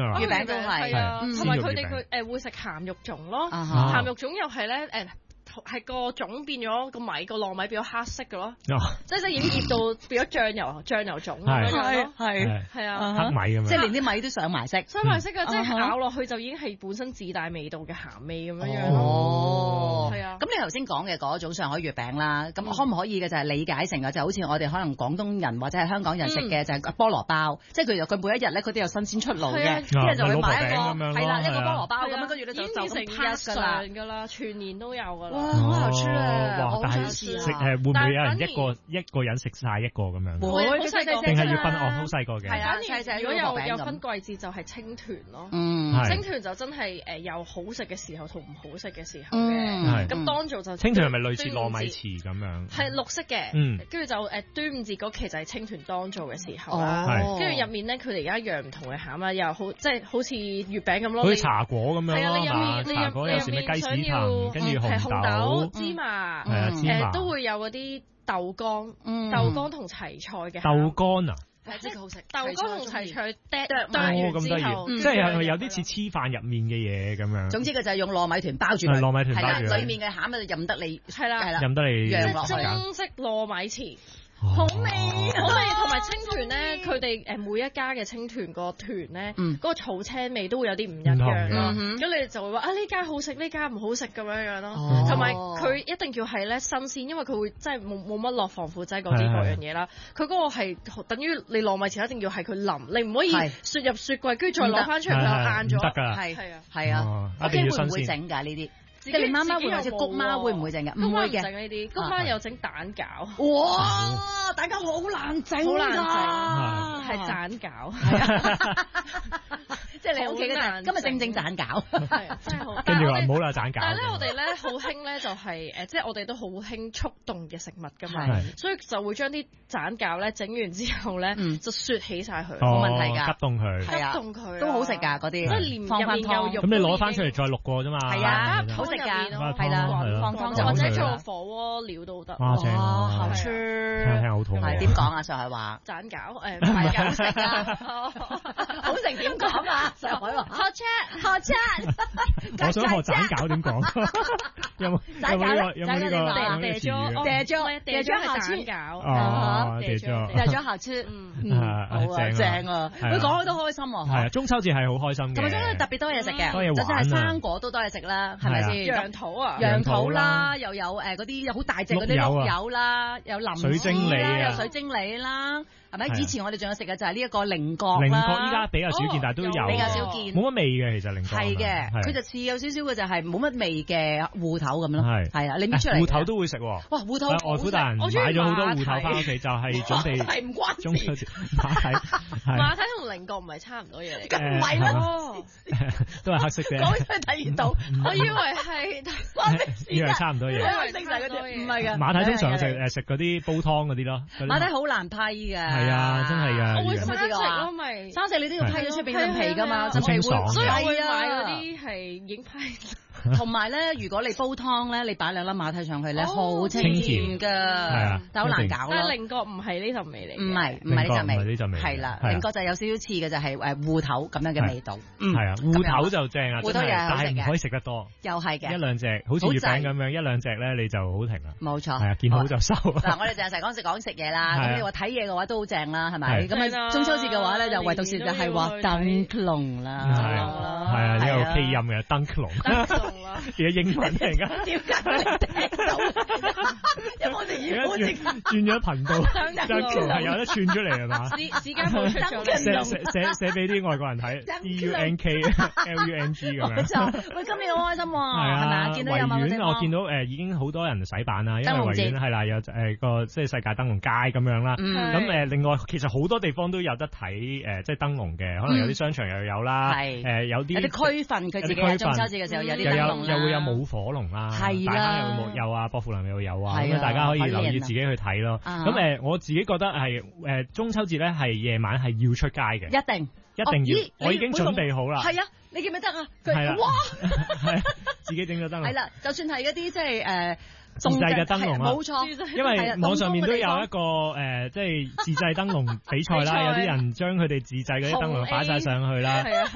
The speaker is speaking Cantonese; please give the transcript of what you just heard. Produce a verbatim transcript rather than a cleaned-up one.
嘛？ 月餅都係， 啊，同埋佢哋佢誒會食鹹肉粽咯，鹹肉粽又係咧誒。係個種變咗個米，個糯米變咗黑色嘅咯，即係即係已經醃到變咗醬油醬油粽咁樣咯， 係係啊， 黑米咁樣， 即係連啲米都上埋色， 上埋色嘅，即係咬落去就已經係本身自帶味道嘅鹹味咁樣樣咯。 哦， 係啊。 咁你頭先講嘅嗰種上海月餅啦，咁可唔可以嘅就係理解成嘅就好似我哋可能廣東人或者係香港人食嘅就係菠蘿包，即係佢佢每一日咧佢都有新鮮出爐嘅，啲人就會買一個係啦一個菠蘿包咁樣，跟住咧就就咁拍上㗎啦， 全年都有㗎啦。 哇，好好吃啊！ 哇！但係食誒會唔會有人一個一個人食晒一個咁樣？ 會， 好細個定係要分哦，好細個嘅。 係啊，細細如果有有分季節就係青團咯。 嗯， 青團就真係誒有好食嘅時候同唔好食嘅時候嘅。咁當造就青團係咪類似糯米糍咁樣？ 係綠色嘅。嗯。跟住就誒端午節嗰期就係青團當造嘅時候啦。係。跟住入面咧，佢哋而家一樣唔同嘅餡啦，又好即係好似月餅咁咯。 好似茶果咁樣咯。 係啊，你入面你茶果有時咩雞屎藤，跟住紅豆、 芝麻。 係啊，芝麻。 誒都會有嗰啲豆乾，豆乾同齊菜嘅。 豆乾啊！ 係即係好食。 豆乾同齊菜剁剁完之後， 即係係咪有啲似黐飯入面嘅嘢咁樣？ 總之佢就係用糯米團包住佢， 糯米團包住佢， 裡面嘅餡就任得你係啦， 係啦， 任得你揚落去。 中式糯米糍。好味，好味，同埋青團咧，佢哋誒每一家嘅青團個團咧，嗰個草青味都會有啲唔一樣咯。咁你哋就會話啊呢家好食，呢家唔好食咁樣樣咯。同埋佢一定要係咧新鮮，因為佢會即係冇冇乜落防腐劑嗰啲嗰樣嘢啦。佢嗰個係等於你糯米糍一定要係佢腍，你唔可以雪入雪櫃，跟住再攞翻出嚟佢硬咗。 得㗎， 係係啊係啊， 一定要新鮮。 會唔會整㗎呢啲？即係你媽媽會或者谷媽會唔會整嘅？唔會嘅。 整呢啲，谷媽又整蛋餃。 哇！蛋餃好難整， 好難整，係盞餃。即係你屋企嘅，今日正正盞餃，真係好。 跟住話唔好啦，盞餃。 但係咧，我哋咧好興咧，就係誒，即係我哋都好興速凍嘅食物㗎嘛，所以就會將啲盞餃咧整完之後咧，就雪起晒佢，冇問題㗎。 急凍佢， 急凍佢都好食㗎嗰啲， 即係連入面有肉。 咁你攞翻出嚟再淥過啫嘛。 係啊，好食㗎，係啦，放湯就或者做火鍋料都得。 哇，正啊！ 好吃， 聽聽好肚餓。 係點講啊？上海話盞餃誒，唔係餃食啊， 好食點講啊？上海話好吃，好吃。 我想學盞餃點講？有冇有冇呢個有冇呢個嗲咗嗲咗嗲咗係盞餃哦，嗲咗嗲咗好吃，嗯，好啊，正啊！佢講開都開心喎。 係啊，中秋節係好開心嘅。 同埋中秋節特別多嘢食嘅， 多嘢玩啊！ 就算係生果都多嘢食啦，係咪先？ 楊桃啊， 楊桃啦，又有誒嗰啲好大隻嗰啲綠柚啦，有林水晶梨啊， 有水晶梨啦。係咪？以前我哋仲有食嘅就係呢一個菱角啦。 菱角依家比較少見，但係都有。 比較少見。 冇乜味嘅其實菱角。 係嘅，佢就似有少少嘅就係冇乜味嘅芋頭咁咯。係係啊，你搣出嚟。 芋頭都會食喎。 哇！芋頭外父大人買咗好多芋頭翻屋企，就係準備。 係唔關中秋節馬蹄。 馬蹄同菱角唔係差唔多嘢嚟嘅。 唔係咯， 都係黑色嘅。 講出第二度， 我以為係關咩事？ 以為差唔多嘢。 食晒嗰啲唔係㗎。 馬蹄通常食誒食嗰啲煲湯嗰啲咯。 馬蹄好難批㗎。 係啊，真係㗎。 我會生食咯，咪生食你都要批咗出邊層皮㗎嘛，就係會， 所以我會買嗰啲係已經批。 同埋咧，如果你煲湯咧，你擺兩粒馬蹄上去咧，好清甜㗎，係啊，但好難搞咯。 但係菱角唔係呢陣味嚟， 唔係唔係呢陣味， 呢陣味係啦，菱角就有少少似嘅，就係誒芋頭咁樣嘅味道。 係啊，芋頭就正啊， 芋頭又係好食嘅， 但係唔可以食得多。 又係嘅， 一兩隻好似月餅咁樣，一兩隻咧你就好停啦。 冇錯， 係啊，見好就收。 嗱，我哋就係成日講食講食嘢啦，咁你話睇嘢嘅話都好正啦，係咪？咁啊，中秋節嘅話咧，就唯獨是就係話燈籠啦， 係啊，呢個 K 音嘅燈籠，燈籠啦，而家英文嚟㗎。 點解你聽到？因為我哋而家轉咗頻道，燈籠係有得串出嚟係嘛？ 時時間冇出咗， 寫寫寫寫俾啲外國人睇 ，D U N K L U N G 咁樣。 喂，今年好開心喎， 係啊， 係咪啊？見到有冇地方？ 我見到誒已經好多人洗版啦，因為維園係啦，有誒個即係世界燈籠街咁樣啦。咁誒另外其實好多地方都有得睇誒，即係燈籠嘅，可能有啲商場又有啦，誒有啲有啲區份佢自己喺中秋節嘅時候有啲燈籠啦， 又會有舞火龍啦，大坑又會有啊，薄扶林又有啊，咁大家可以留意自己去睇咯。咁誒我自己覺得係誒中秋節咧係夜晚係要出街嘅， 一定一定要，我已經準備好啦。 係啊，你記唔記得啊？ 係啦， 哇， 係自己整咗燈籠。 係啦，就算係一啲即係誒。 自製嘅燈籠啊， 冇錯， 因為網上面都有一個誒，即係自製燈籠比賽啦，有啲人將佢哋自製嗰啲燈籠擺晒上去啦。